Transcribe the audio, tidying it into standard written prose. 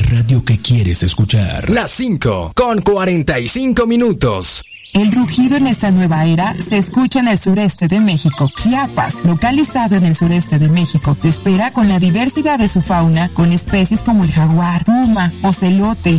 radio que quieres escuchar. Las 5:45. El rugido en esta nueva era se escucha en el sureste de México. Chiapas, localizado en el sureste de México, te espera con la diversidad de su fauna, con especies como el jaguar, puma, ocelote,